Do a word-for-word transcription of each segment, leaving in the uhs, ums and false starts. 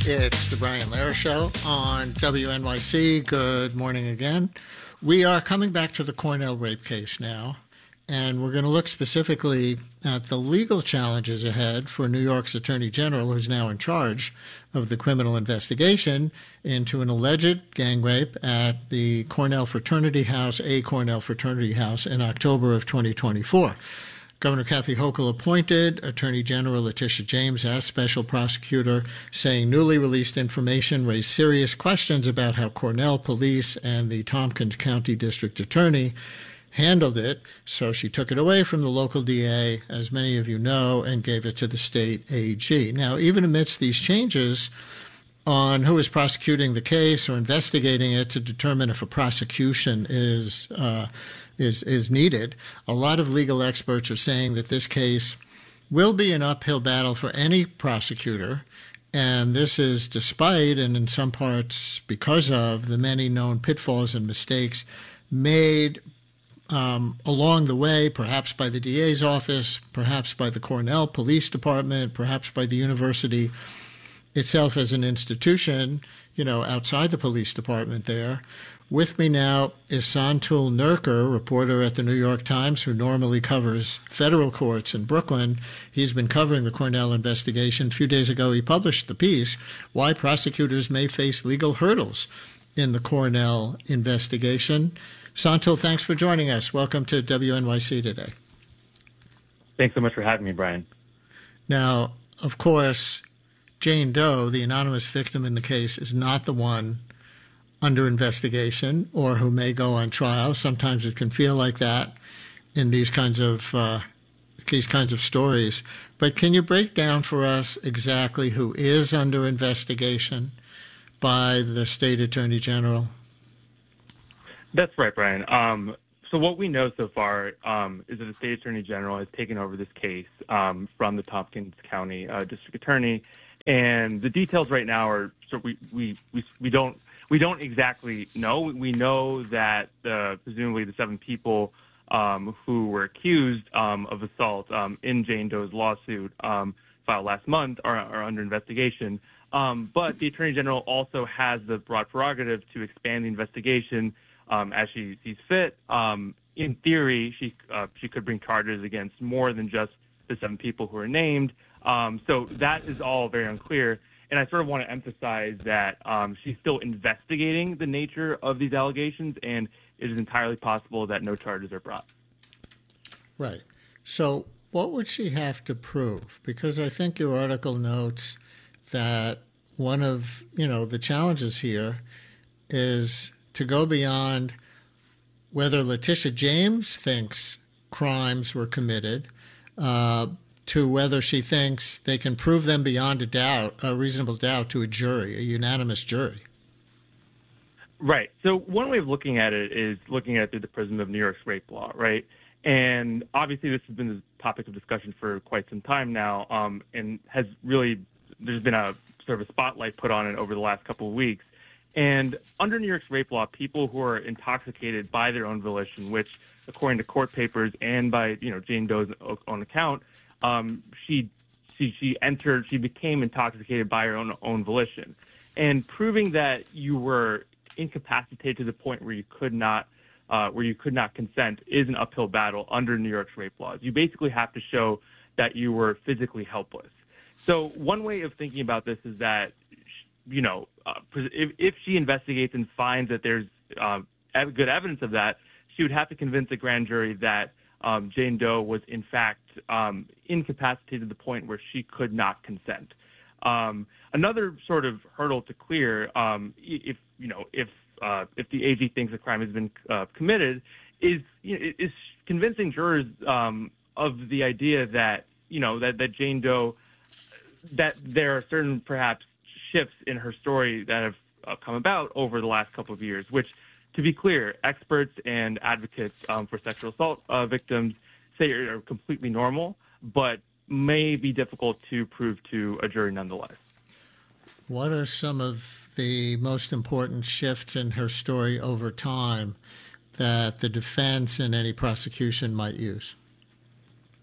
It's the Brian Lehrer Show on W N Y C. Good morning again. We are coming back to the Cornell rape case now, and we're going to look specifically at the legal challenges ahead for New York's Attorney General, who's now in charge of the criminal investigation into an alleged gang rape at the Cornell Fraternity House, a Cornell Fraternity House, in October of twenty twenty-four. Governor Kathy Hochul appointed Attorney General Letitia James as special prosecutor, saying newly released information raised serious questions about how Cornell police and the Tompkins County District Attorney handled it. So she took it away from the local D A, as many of you know, and gave it to the state A G. Now, even amidst these changes on who is prosecuting the case or investigating it to determine if a prosecution is uh, is is needed, a lot of legal experts are saying that this case will be an uphill battle for any prosecutor, and this is despite, and in some parts because of, the many known pitfalls and mistakes made um, along the way, perhaps by the D A's office, perhaps by the Cornell Police Department, perhaps by the university itself as an institution, you know, outside the police department there. With me now is Santul Nurkar, reporter at the New York Times, who normally covers federal courts in Brooklyn. He's been covering the Cornell investigation. A few days ago, he published the piece, Why Prosecutors May Face Legal Hurdles in the Cornell Investigation. Santul, thanks for joining us. Welcome to W N Y C today. Thanks so much for having me, Brian. Now, of course, Jane Doe, the anonymous victim in the case, is not the one under investigation or who may go on trial. Sometimes it can feel like that in these kinds of uh, these kinds of stories. But can you break down for us exactly who is under investigation by the state attorney general? That's right, Brian. Um, so what we know so far um, is that the state attorney general has taken over this case um, from the Tompkins County uh, district attorney, and the details right now are so we we we, we don't. We don't exactly know. We know that uh, presumably the seven people um, who were accused um, of assault um, in Jane Doe's lawsuit um, filed last month are, are under investigation. Um, but the Attorney General also has the broad prerogative to expand the investigation um, as she sees fit. Um, in theory, she uh, she could bring charges against more than just the seven people who are named. Um, so that is all very unclear. And I sort of want to emphasize that um, she's still investigating the nature of these allegations, and it is entirely possible that no charges are brought. Right. So what would she have to prove? Because I think your article notes that one of, you know, the challenges here is to go beyond whether Letitia James thinks crimes were committed, uh, to whether she thinks they can prove them beyond a doubt, a reasonable doubt, to a jury, a unanimous jury. Right. So one way of looking at it is looking at it through the prism of New York's rape law, right? And obviously this has been the topic of discussion for quite some time now, um, and has really, there's been a sort of a spotlight put on it over the last couple of weeks. And under New York's rape law, people who are intoxicated by their own volition, which according to court papers and by, you know, Jane Doe's own account, Um, she, she, she entered, she became intoxicated by her own, own volition. And proving that you were incapacitated to the point where you could not, uh, where you could not consent is an uphill battle under New York's rape laws. You basically have to show that you were physically helpless. So one way of thinking about this is that, you know, uh, if, if she investigates and finds that there's uh, good evidence of that, she would have to convince a grand jury that Um, Jane Doe was, in fact, um, incapacitated to the point where she could not consent. Um, another sort of hurdle to clear, um, if you know, if uh, if the A G thinks a crime has been uh, committed, is you know, is convincing jurors um, of the idea that you know that, that Jane Doe, that there are certain perhaps shifts in her story that have uh, come about over the last couple of years, which, to be clear, experts and advocates um, for sexual assault uh, victims say are completely normal, but may be difficult to prove to a jury nonetheless. What are some of the most important shifts in her story over time that the defense and any prosecution might use?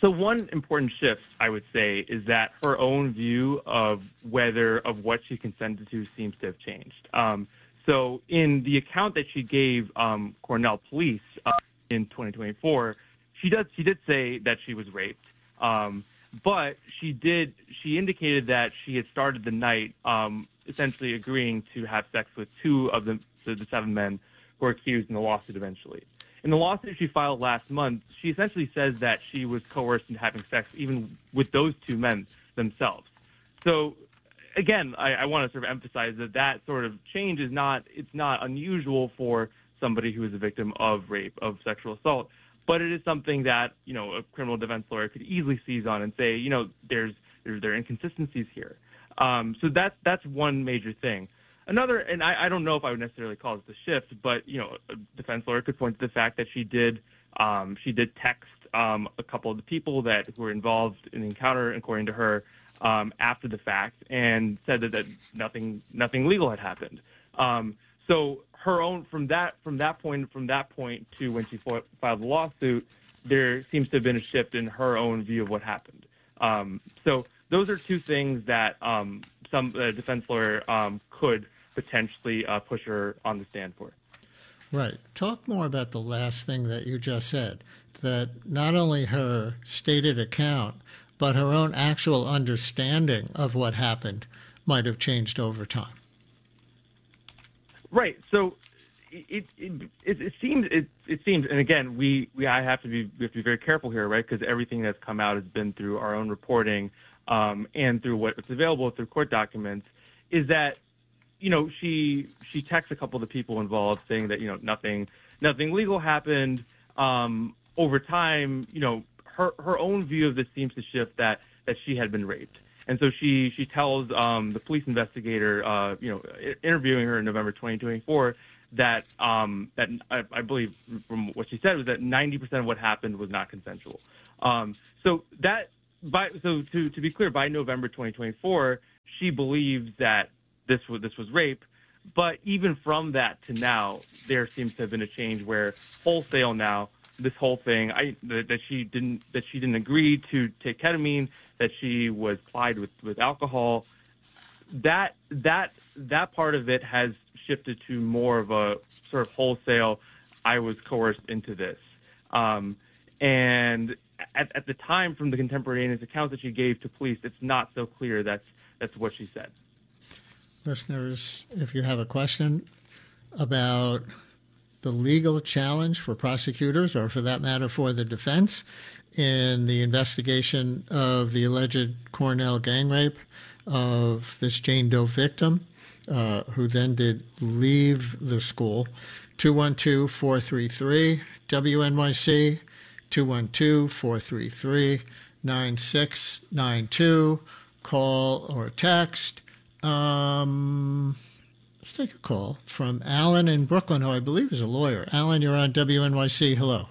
So one important shift, I would say, is that her own view of whether of what she consented to seems to have changed. Um, so in the account that she gave um, Cornell police uh, in twenty twenty-four, she does she did say that she was raped, um, but she did she indicated that she had started the night um, essentially agreeing to have sex with two of the, the, the seven men who were accused in the lawsuit eventually. In the lawsuit she filed last month, she essentially says that she was coerced into having sex even with those two men themselves. So, again, I, I want to sort of emphasize that that sort of change is not, it's not unusual for somebody who is a victim of rape, of sexual assault, but it is something that, you know, a criminal defense lawyer could easily seize on and say, you know, there's, there's there are inconsistencies here. Um, so that's, that's one major thing. Another, and I, I don't know if I would necessarily call it the shift, but, you know, a defense lawyer could point to the fact that she did um, she did text um, a couple of the people that who were involved in the encounter, according to her, um, after the fact, and said that, that nothing nothing legal had happened. Um, so her own from that from that point from that point to when she filed the lawsuit, there seems to have been a shift in her own view of what happened. Um, so those are two things that um, some uh, defense lawyer um, could potentially uh, push her on the stand for. Right. Talk more about the last thing that you just said, that not only her stated account, but her own actual understanding of what happened might have changed over time. Right. So it it it, it seems it, it seems, and again, we, we I have to be we have to be very careful here, right? Because everything that's come out has been through our own reporting um, and through what's available through court documents. Is that you know, she she texts a couple of the people involved saying that, you know, nothing nothing legal happened. Um, over time, you know, her her own view of this seems to shift that that she had been raped. And so she she tells um, the police investigator, uh, you know, interviewing her in November twenty twenty-four, that um, that I, I believe from what she said was that ninety percent of what happened was not consensual. Um, so that by so to to be clear, by November twenty twenty-four, she believes that this was this was rape, but even from that to now, there seems to have been a change where wholesale now, this whole thing, I that, that she didn't that she didn't agree to take ketamine, that she was plied with, with alcohol, that that that part of it has shifted to more of a sort of wholesale, I was coerced into this. Um, and at, at the time, from the contemporaneous accounts that she gave to police, it's not so clear that's that's what she said. Listeners, if you have a question about the legal challenge for prosecutors, or for that matter for the defense, in the investigation of the alleged Cornell gang rape of this Jane Doe victim, uh, who then did leave the school, two one two, four three three, W N Y C, two one two, four three three, nine six nine two, call or text. Um, let's take a call from Alan in Brooklyn, who I believe is a lawyer. Alan, you're on W N Y C. Hello.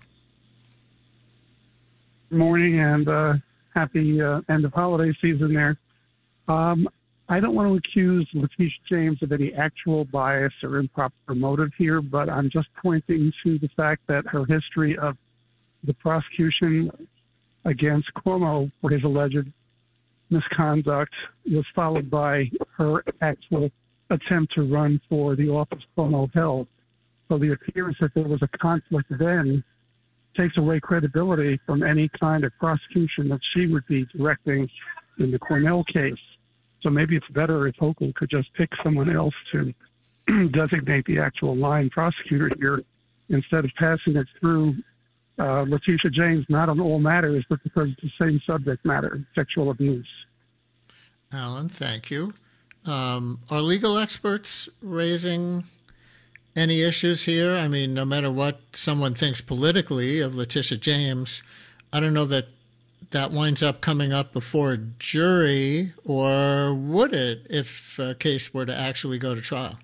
Good morning, and uh, happy uh, end of holiday season there. Um, I don't want to accuse Letitia James of any actual bias or improper motive here, but I'm just pointing to the fact that her history of the prosecution against Cuomo for his alleged misconduct was followed by her actual attempt to run for the office Cuomo held. So the appearance that there was a conflict then takes away credibility from any kind of prosecution that she would be directing in the Cornell case. So maybe it's better if Hochul could just pick someone else to designate the actual line prosecutor here instead of passing it through Uh, Letitia James, not on all matters, but because it's the same subject matter, sexual abuse. Alan, thank you. Um, are legal experts raising any issues here? I mean, no matter what someone thinks politically of Letitia James, I don't know that that winds up coming up before a jury, or would it if a case were to actually go to trial?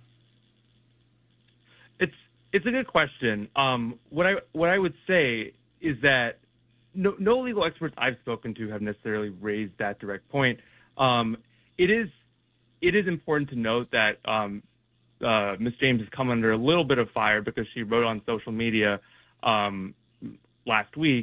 It's a good question. Um, what I what I would say is that no, no legal experts I've spoken to have necessarily raised that direct point. Um, it is it is important to note that um, uh, Miz James has come under a little bit of fire because she wrote on social media um, last week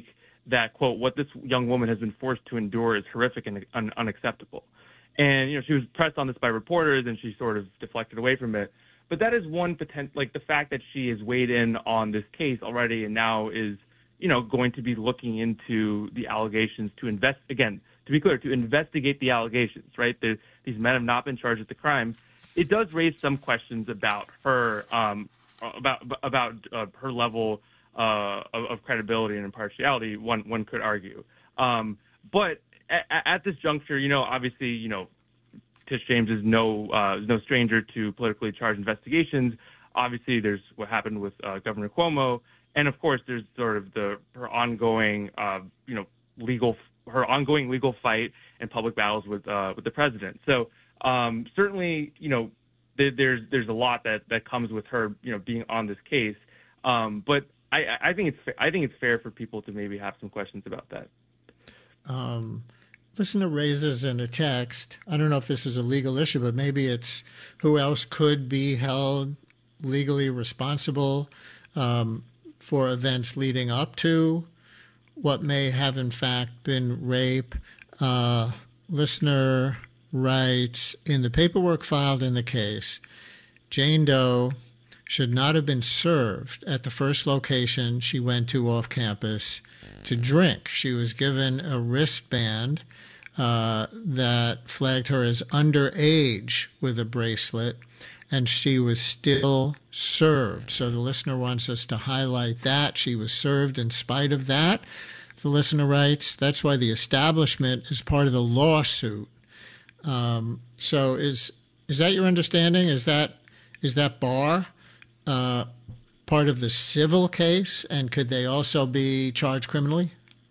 that, quote, what this young woman has been forced to endure is horrific and un- unacceptable. And, you know, she was pressed on this by reporters, and she sort of deflected away from it. But that is one potential, like the fact that she has weighed in on this case already and now is, you know, going to be looking into the allegations to invest, again, to be clear, to investigate the allegations, right? The, these men have not been charged with the crime. It does raise some questions about her, um, about about uh, her level uh, of, of credibility and impartiality. One one could argue, um, but at, at this juncture, you know, obviously, you know, Tish James is no uh, no stranger to politically charged investigations. Obviously, there's what happened with uh, Governor Cuomo, and of course, there's sort of the her ongoing, uh, you know, legal her ongoing legal fight and public battles with uh, with the president. So. Um, certainly, you know, there, there's there's a lot that, that comes with her, you know, being on this case. Um, but I, I think it's I think it's fair for people to maybe have some questions about that. Um, listener raises in a text. I don't know if this is a legal issue, but maybe it's who else could be held legally responsible um, for events leading up to what may have in fact been rape. Uh, listener writes, in the paperwork filed in the case, Jane Doe should not have been served at the first location she went to off campus to drink. She was given a wristband uh, that flagged her as underage with a bracelet, and she was still served. So the listener wants us to highlight that. She was served in spite of that. The listener writes, that's why the establishment is part of the lawsuit. Um, so is is that your understanding? Is that is that bar uh, part of the civil case, and could they also be charged criminally?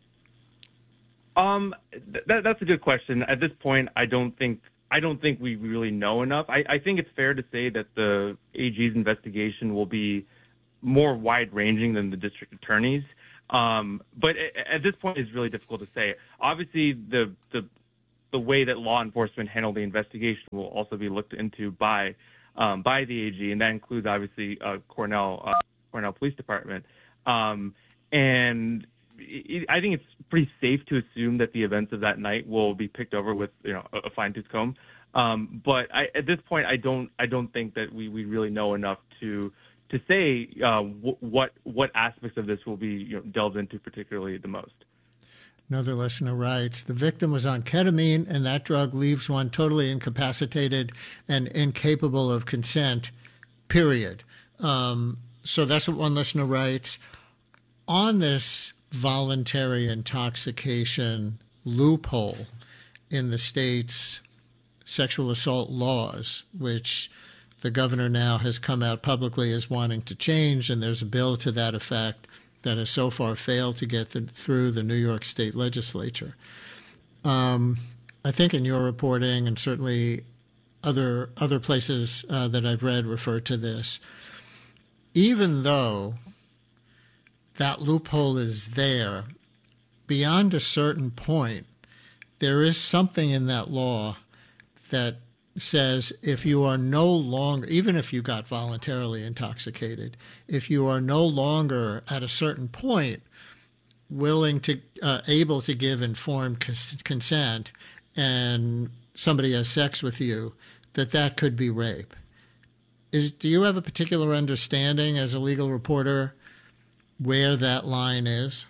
Um, th- that's a good question. At this point, I don't think I don't think we really know enough. I, I think it's fair to say that the A G's investigation will be more wide-ranging than the district attorney's. Um, but at, at this point, it's really difficult to say. Obviously, the the the way that law enforcement handle the investigation will also be looked into by um, by the A G, and that includes obviously uh, Cornell uh, Cornell Police Department. Um, and it, I think it's pretty safe to assume that the events of that night will be picked over with you know a, a fine-tooth comb. Um, but I, at this point, I don't I don't think that we, we really know enough to to say uh, w- what what aspects of this will be you know, delved into particularly the most. Another listener writes, the victim was on ketamine, and that drug leaves one totally incapacitated and incapable of consent, period. Um, so that's what one listener writes. On this voluntary intoxication loophole in the state's sexual assault laws, which the governor now has come out publicly as wanting to change, and there's a bill to that effect that has so far failed to get the, through the New York State legislature. Um, I think in your reporting, and certainly other other places uh, that I've read refer to this, even though that loophole is there, beyond a certain point, there is something in that law that says if you are no longer, even if you got voluntarily intoxicated, if you are no longer at a certain point willing to, uh, able to give informed cons- consent and somebody has sex with you, that that could be rape. Is, do you have a particular understanding as a legal reporter where that line is?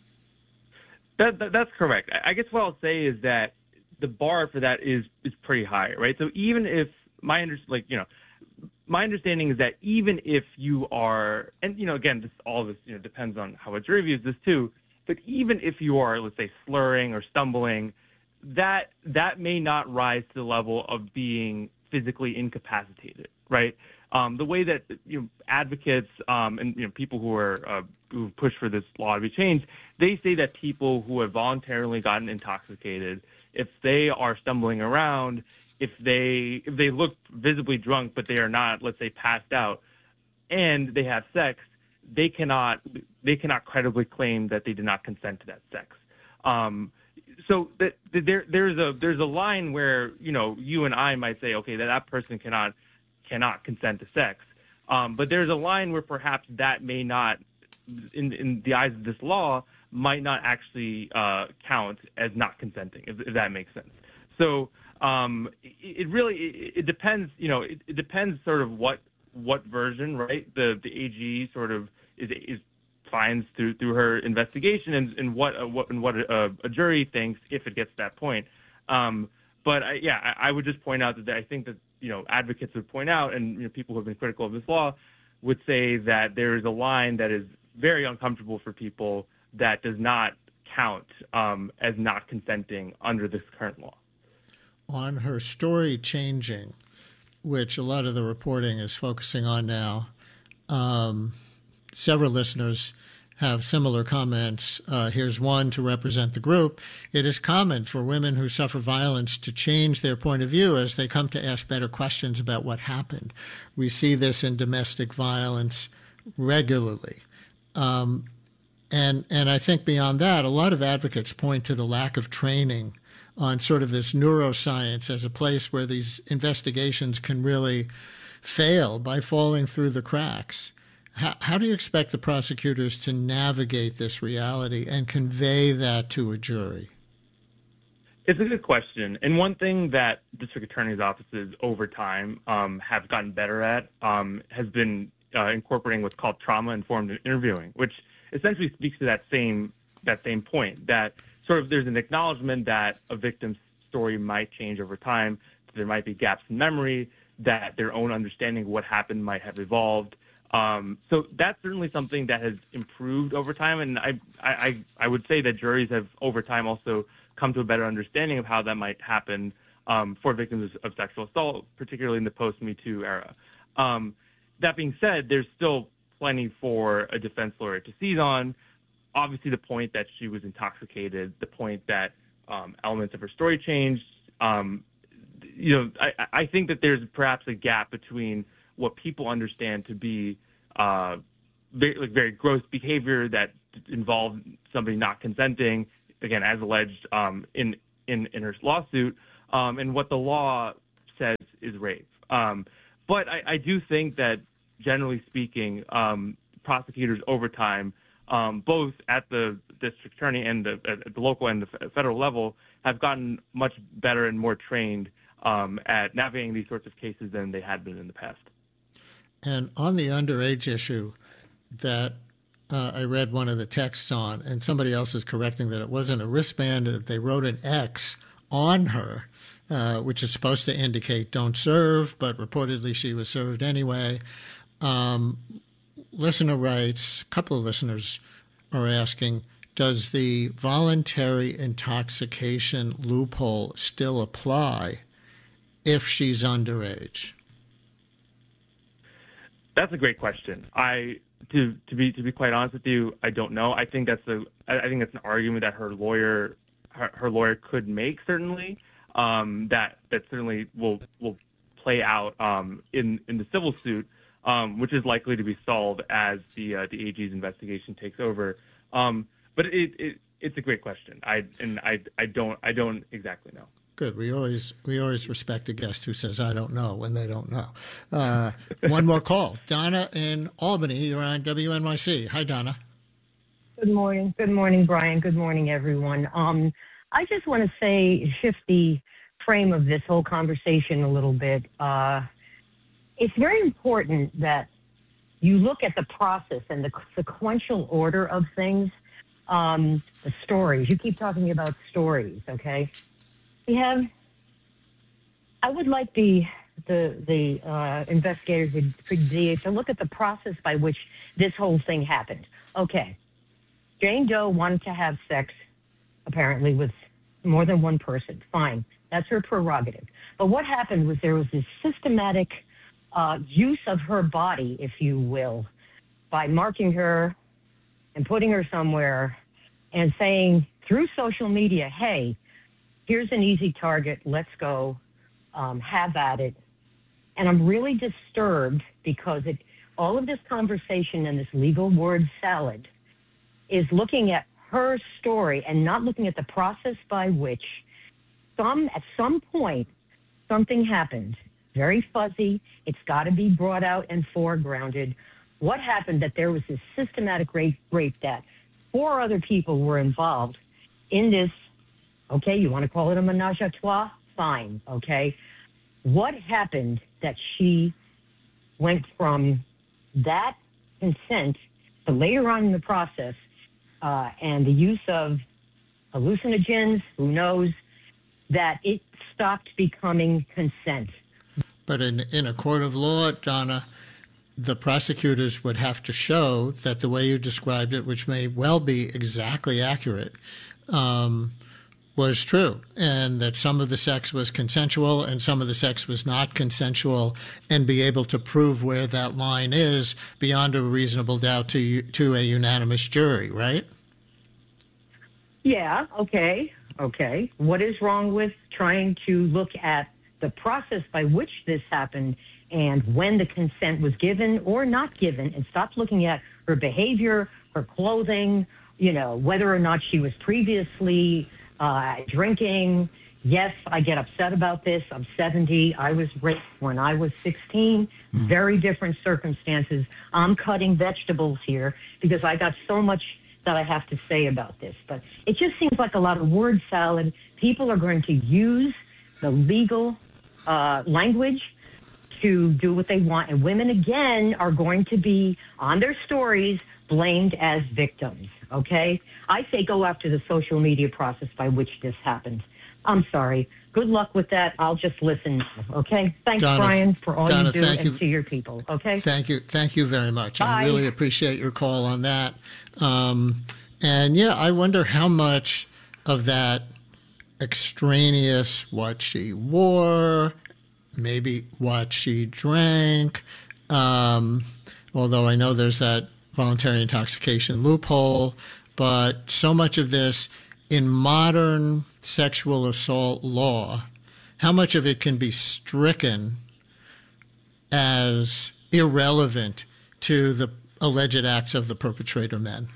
That, that that's correct. I guess what I'll say is that the bar for that is is pretty high, right? So even if my under, like you know, my understanding is that even if you are, and you know, again, this all of this you know depends on how a jury views this too. But even if you are, let's say, slurring or stumbling, that that may not rise to the level of being physically incapacitated, right? Um, the way that you know advocates um, and you know people who are uh, who push for this law to be changed, they say that people who have voluntarily gotten intoxicated, if they are stumbling around, if they if they look visibly drunk but they are not, let's say, passed out, and they have sex, they cannot they cannot credibly claim that they did not consent to that sex. Um, so that, there there's a there's a line where you know you and I might say, okay, that that person cannot cannot consent to sex, um, but there's a line where perhaps that may not, in in the eyes of this law, might not actually uh, count as not consenting, if, if that makes sense. So um, it, it really it, it depends. You know, it, it depends sort of what what version, right? The the A G sort of is is finds through through her investigation, and, and what uh, what and what a, a jury thinks if it gets to that point. Um, but I, yeah, I, I would just point out that I think that you know advocates would point out, and you know, people who have been critical of this law would say that there is a line that is very uncomfortable for people that does not count um, as not consenting under this current law. On her story changing, which a lot of the reporting is focusing on now, um, several listeners have similar comments. Uh, here's one to represent the group. It is common for women who suffer violence to change their point of view as they come to ask better questions about what happened. We see this in domestic violence regularly. Um, and, and I think beyond that, a lot of advocates point to the lack of training on sort of this neuroscience as a place where these investigations can really fail by falling through the cracks. How, how do you expect the prosecutors to navigate this reality and convey that to a jury? It's a good question. And one thing that district attorneys' offices over time um, have gotten better at um, has been uh, incorporating what's called trauma-informed interviewing, which essentially speaks to that same that same point, that sort of there's an acknowledgement that a victim's story might change over time, there might be gaps in memory, that their own understanding of what happened might have evolved. Um, so that's certainly something that has improved over time, and I, I, I would say that juries have over time also come to a better understanding of how that might happen um, for victims of sexual assault, particularly in the post-Me Too era. Um, that being said, there's still plenty for a defense lawyer to seize on. Obviously, the point that she was intoxicated, the point that um, elements of her story changed. Um, you know, I, I think that there's perhaps a gap between what people understand to be uh, very, like very gross behavior that involved somebody not consenting, again, as alleged um, in, in in her lawsuit, um, and what the law says is rape. Um, but I, I do think that, generally speaking, um, prosecutors over time, um, both at the district attorney and the, at the local and the federal level, have gotten much better and more trained um, at navigating these sorts of cases than they had been in the past. And on the underage issue that uh, I read one of the texts on, and somebody else is correcting that it wasn't a wristband, that they wrote an X on her, uh, which is supposed to indicate don't serve, but reportedly she was served anyway. Um, listener writes, a couple of listeners are asking, does the voluntary intoxication loophole still apply if she's underage? That's a great question. I to to be to be quite honest with you, I don't know. I think that's a I think that's an argument that her lawyer her, her lawyer could make, certainly. Um, that that certainly will will play out um, in in the civil suit, um, which is likely to be solved as the uh, the A G's investigation takes over. Um, but it, it it's a great question. I and I I don't I don't exactly know. Good. We always we always respect a guest who says, I don't know, when they don't know. Uh, one more call. Donna in Albany, you're on W N Y C. Hi, Donna. Good morning. Good morning, Brian. Good morning, everyone. Um, I just want to say, shift the frame of this whole conversation a little bit. Uh, it's very important that you look at the process and the sequential order of things. Um, the stories. You keep talking about stories, okay? We have, I would like the the the uh, investigators to look at the process by which this whole thing happened. Okay, Jane Doe wanted to have sex, apparently, with more than one person. Fine, that's her prerogative. But what happened was there was this systematic uh, use of her body, if you will, by marking her and putting her somewhere and saying through social media, hey, here's an easy target. Let's go. Um, have at it. And I'm really disturbed because it, all of this conversation and this legal word salad is looking at her story and not looking at the process by which some, at some point, something happened. Very fuzzy. It's got to be brought out and foregrounded. What happened that there was this systematic rape, rape that four other people were involved in this. Okay, you want to call it a menage a trois? Fine, okay. What happened that she went from that consent to later on in the process uh, and the use of hallucinogens, who knows, that it stopped becoming consent? But in, in a court of law, Donna, the prosecutors would have to show that the way you described it, which may well be exactly accurate, um, was true, and that some of the sex was consensual and some of the sex was not consensual, and be able to prove where that line is beyond a reasonable doubt to to a unanimous jury, right? Yeah, okay, okay. What is wrong with trying to look at the process by which this happened and when the consent was given or not given, and stop looking at her behavior, her clothing, you know, whether or not she was previously uh, drinking? Yes, I get upset about this. I'm seventy. I was raped when I was sixteen. Mm. Very different circumstances. I'm cutting vegetables here because I got so much that I have to say about this. But it just seems like a lot of word salad. People are going to use the legal uh, language to do what they want. And women, again, are going to be, on their stories, blamed as victims, okay? I say go after the social media process by which this happened. I'm sorry. Good luck with that. I'll just listen, okay? Thanks, Donna, Brian, for all Donna, you do and you. to your people, okay? Thank you. Thank you very much. Bye. I really appreciate your call on that. Um, and, yeah, I wonder how much of that extraneous, what she wore, maybe what she drank, um, although I know there's that voluntary intoxication loophole, but so much of this in modern sexual assault law, how much of it can be stricken as irrelevant to the alleged acts of the perpetrator men?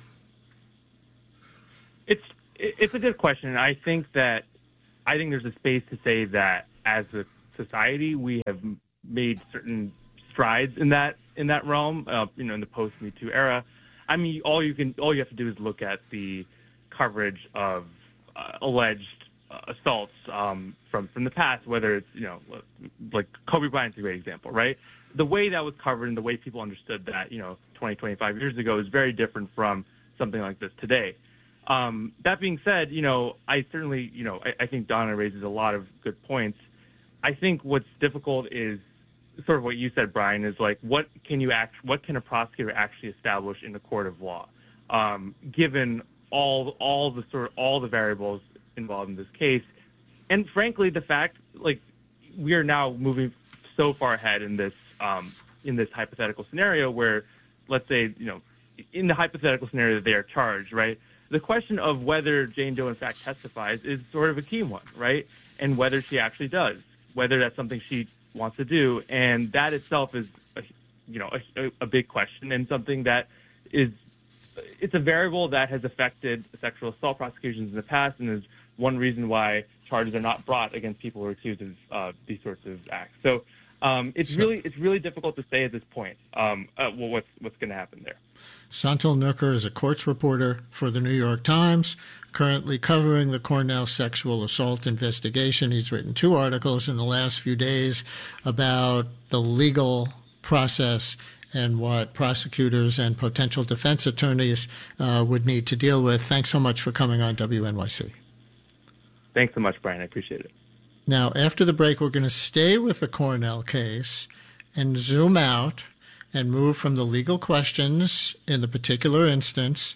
It's it's a good question. I think that I think there's a space to say that as a society we have made certain strides in that in that realm. Uh, you know, in the post Me Too era. I mean, all you can all you have to do is look at the coverage of uh, alleged uh, assaults um, from from the past, whether it's, you know, like Kobe Bryant's a great example, right? The way that was covered and the way people understood that, you know, twenty, twenty-five years ago is very different from something like this today. Um, that being said, you know, I certainly, you know, I, I think Donna raises a lot of good points. I think what's difficult is sort of what you said, Brian, is like, what can you act, what can a prosecutor actually establish in the court of law, um, given all all the sort of all the variables involved in this case, and frankly, the fact, like, we are now moving so far ahead in this um, in this hypothetical scenario where, let's say, you know, in the hypothetical scenario that they are charged, right? The question of whether Jane Doe in fact testifies is sort of a key one, right? And whether she actually does, whether that's something she wants to do, and that itself is, a, you know, a, a big question, and something that is, it's a variable that has affected sexual assault prosecutions in the past, and is one reason why charges are not brought against people who are accused of uh, these sorts of acts. So um, it's so, really it's really difficult to say at this point um, uh, well, what's what's going to happen there. Santil Nurkar is a courts reporter for the New York Times, currently covering the Cornell sexual assault investigation. He's written two articles in the last few days about the legal process and what prosecutors and potential defense attorneys uh, would need to deal with. Thanks so much for coming on W N Y C. Thanks so much, Brian. I appreciate it. Now, after the break, we're going to stay with the Cornell case and zoom out and move from the legal questions in the particular instance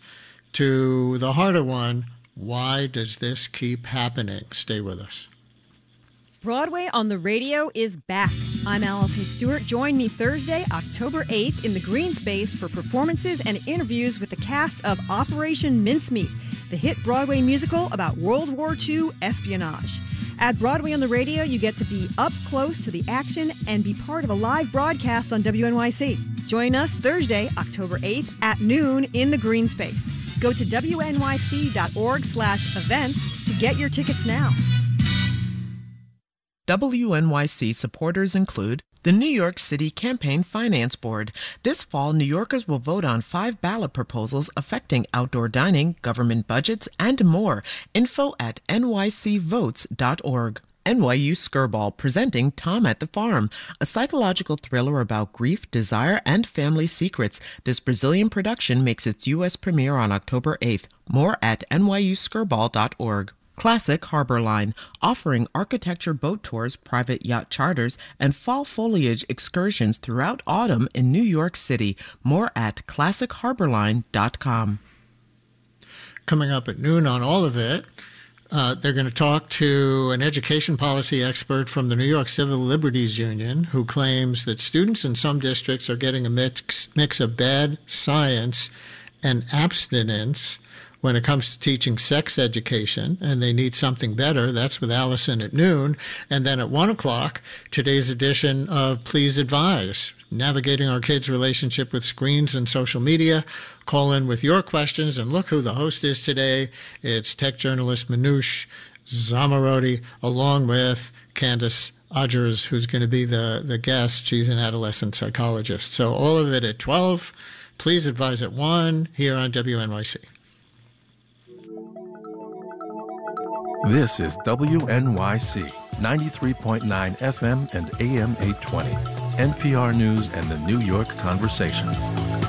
to the harder one. Why does this keep happening? Stay with us. Broadway on the Radio is back. I'm Allison Stewart. Join me Thursday, October eighth in the Green Space for performances and interviews with the cast of Operation Mincemeat, the hit Broadway musical about World War Two espionage. At Broadway on the Radio, you get to be up close to the action and be part of a live broadcast on W N Y C. Join us Thursday, October eighth at noon in the Green Space. Go to W N Y C dot org slash events to get your tickets now. W N Y C supporters include The New York City Campaign Finance Board. This fall, New Yorkers will vote on five ballot proposals affecting outdoor dining, government budgets, and more. Info at N Y C votes dot org. N Y U Skirball presenting Tom at the Farm, a psychological thriller about grief, desire, and family secrets. This Brazilian production makes its U S premiere on October eighth. More at N Y U Skirball dot org. Classic Harbor Line, offering architecture boat tours, private yacht charters, and fall foliage excursions throughout autumn in New York City. More at classic harbor line dot com. Coming up at noon on all of it, uh, they're going to talk to an education policy expert from the New York Civil Liberties Union who claims that students in some districts are getting a mix, mix of bad science and abstinence when it comes to teaching sex education, and they need something better. That's with Allison at noon. And then at one o'clock, today's edition of Please Advise, navigating our kids' relationship with screens and social media. Call in with your questions, and look who the host is today. It's tech journalist Manoush Zomorodi, along with Candace Odgers, who's going to be the, the guest. She's an adolescent psychologist. So all of it at twelve. Please Advise at one here on W N Y C. This is W N Y C, ninety-three point nine F M and A M eight twenty, N P R News and the New York Conversation.